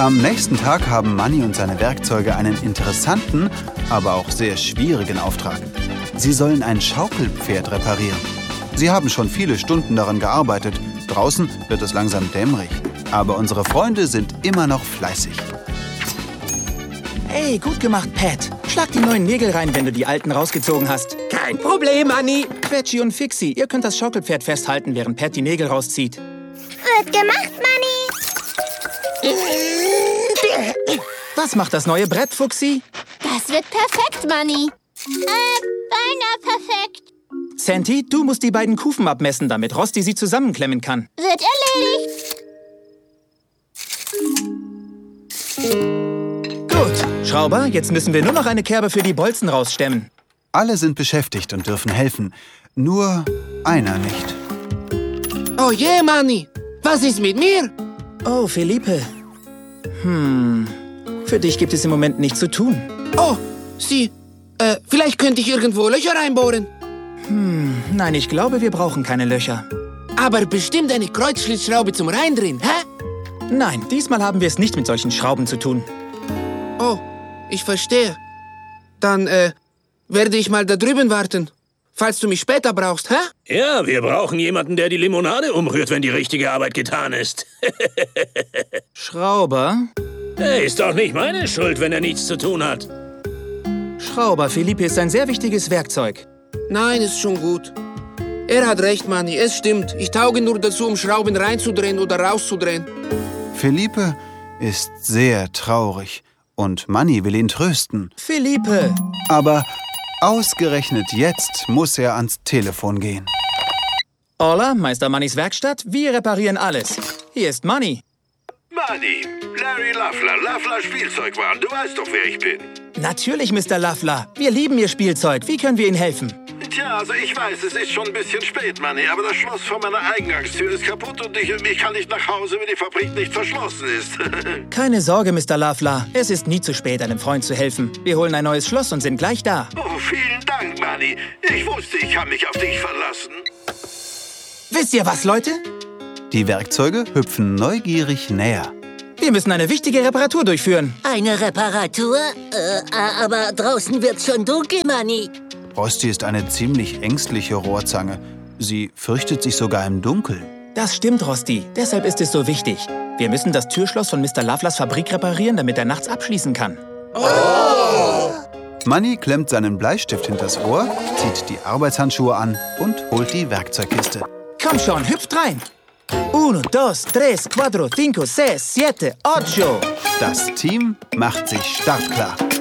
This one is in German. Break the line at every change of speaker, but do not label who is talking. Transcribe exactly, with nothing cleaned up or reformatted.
Am nächsten Tag haben Manni und seine Werkzeuge einen interessanten, aber auch sehr schwierigen Auftrag. Sie sollen ein Schaukelpferd reparieren. Sie haben schon viele Stunden daran gearbeitet. Draußen wird es langsam dämmerig. Aber unsere Freunde sind immer noch fleißig.
Hey, gut gemacht, Pat. Schlag die neuen Nägel rein, wenn du die alten rausgezogen hast.
Kein Problem, Manni.
Quetschi und Fixi, ihr könnt das Schaukelpferd festhalten, während Pat die Nägel rauszieht.
Wird gemacht, Manni.
Was macht das neue Brett, Fuchsi?
Das wird perfekt, Manni. Äh, beinahe perfekt.
Santi, du musst die beiden Kufen abmessen, damit Rosti sie zusammenklemmen kann.
Wird erledigt.
Gut, Schrauber, jetzt müssen wir nur noch eine Kerbe für die Bolzen rausstemmen.
Alle sind beschäftigt und dürfen helfen. Nur einer nicht.
Oh je, Manni. Was ist mit mir?
Oh, Felipe. Hm, für dich gibt es im Moment nichts zu tun.
Oh, Sie, äh, vielleicht könnte ich irgendwo Löcher reinbohren.
Hm, nein, ich glaube, wir brauchen keine Löcher.
Aber bestimmt eine Kreuzschlitzschraube zum Reindrehen, hä?
Nein, diesmal haben wir es nicht mit solchen Schrauben zu tun.
Oh, ich verstehe. Dann, äh, werde ich mal da drüben warten. Falls du mich später brauchst, hä?
Ja, wir brauchen jemanden, der die Limonade umrührt, wenn die richtige Arbeit getan ist.
Schrauber?
Hey, ist doch nicht meine Schuld, wenn er nichts zu tun hat.
Schrauber, Felipe ist ein sehr wichtiges Werkzeug.
Nein, ist schon gut. Er hat recht, Manni, es stimmt. Ich tauge nur dazu, um Schrauben reinzudrehen oder rauszudrehen.
Felipe ist sehr traurig und Manni will ihn trösten.
Felipe!
Aber ausgerechnet jetzt muss er ans Telefon gehen.
Hola, Meister Mannis Werkstatt, wir reparieren alles. Hier ist Manni.
Manni, Larry Luffler, Luffler Spielzeugwaren, du weißt doch, wer ich bin.
Natürlich, Mister Luffler. Wir lieben Ihr Spielzeug. Wie können wir Ihnen helfen?
Tja, also ich weiß, es ist schon ein bisschen spät, Manni, aber das Schloss vor meiner Eingangstür ist kaputt und ich, ich kann nicht nach Hause, wenn die Fabrik nicht verschlossen ist.
Keine Sorge, Mister Luffler. Es ist nie zu spät, einem Freund zu helfen. Wir holen ein neues Schloss und sind gleich da.
Oh, vielen Dank, Manni. Ich wusste, ich kann mich auf dich verlassen.
Wisst ihr was, Leute?
Die Werkzeuge hüpfen neugierig näher.
Wir müssen eine wichtige Reparatur durchführen.
Eine Reparatur? Äh, aber draußen wird's schon dunkel, Manni.
Rosti ist eine ziemlich ängstliche Rohrzange. Sie fürchtet sich sogar im Dunkeln.
Das stimmt, Rosti. Deshalb ist es so wichtig. Wir müssen das Türschloss von Mister Lufflers Fabrik reparieren, damit er nachts abschließen kann.
Oh! Manni klemmt seinen Bleistift hinters Ohr, zieht die Arbeitshandschuhe an und holt die Werkzeugkiste.
Komm schon, hüpft rein! Uno, dos, tres, cuatro, cinco, seis, siete, ocho.
Das Team macht sich startklar.